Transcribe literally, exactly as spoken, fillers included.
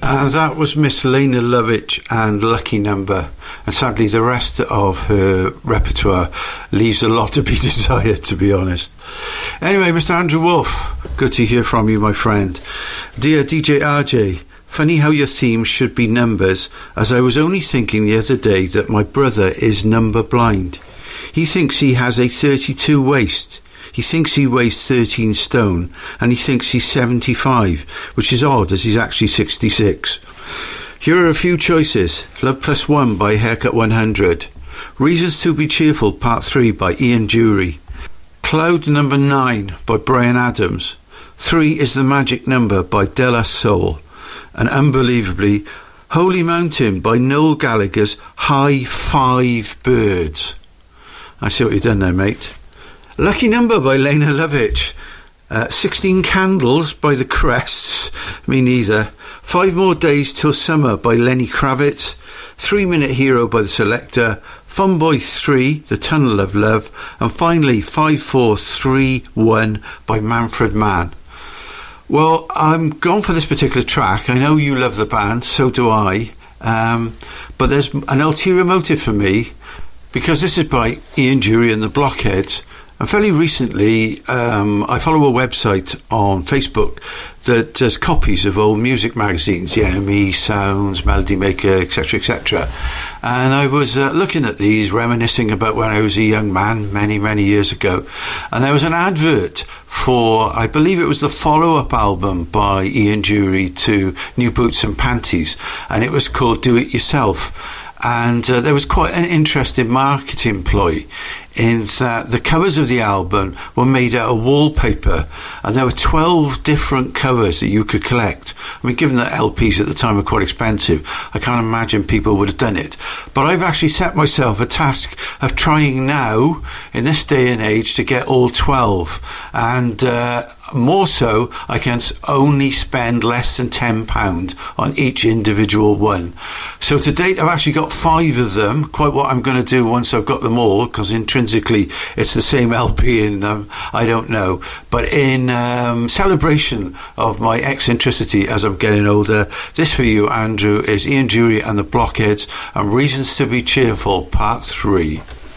And that was Miss Lena Lovitch and Lucky Number. And sadly, the rest of her repertoire leaves a lot to be desired, to be honest. Anyway, Mister Andrew Wolf, good to hear from you, my friend. Dear D J R J, funny how your theme should be numbers, as I was only thinking the other day that my brother is number blind. He thinks he has a thirty-two waist. He thinks he weighs thirteen stone, and he thinks he's seventy-five, which is odd as he's actually sixty-six. Here are a few choices. Love Plus One by Haircut one hundred. Reasons to Be Cheerful Part three by Ian Dury. Cloud Number nine by Bryan Adams. Three is the Magic Number by De La Soul. And unbelievably, Holy Mountain by Noel Gallagher's High Five Birds. I see what you've done there, mate. Lucky Number by Lena Lovitch. Uh, sixteen Candles by The Crests. Me neither. Five More Days Till Summer by Lenny Kravitz. Three Minute Hero by The Selector. Fun Boy three, The Tunnel of Love. And finally, five four three one by Manfred Mann. Well, I'm gone for this particular track. I know you love the band, so do I. Um, but there's an ulterior motive for me, because this is by Ian Dury and the Blockheads. And fairly recently, um, I follow a website on Facebook that does copies of old music magazines, the N M E, Sounds, Melody Maker, et cetera, et cetera. And I was uh, looking at these, reminiscing about when I was a young man many, many years ago. And there was an advert for, I believe it was the follow-up album by Ian Dury to New Boots and Panties. And it was called Do It Yourself. And uh, there was quite an interesting marketing ploy in that the covers of the album were made out of wallpaper, and there were twelve different covers that you could collect. I mean, given that L Ps at the time were quite expensive, I can't imagine people would have done it. But I've actually set myself a task of trying now, in this day and age, to get all twelve. And uh, more so, I can only spend less than ten pounds on each individual one. So to date, I've actually got five of them. Quite what I'm going to do once I've got them all, because intrinsically it's the same L P in them, I don't know. But in um, celebration of my eccentricity as I'm getting older, this for you, Andrew, is Ian Dury and the Blockheads and Reasons to Be Cheerful, Part three.